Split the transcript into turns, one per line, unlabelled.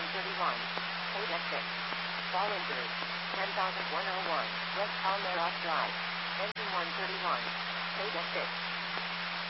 131. Paid at 6. Fall injury. 10,101. West Palmeiras Drive. Engine 131. Paid at 6.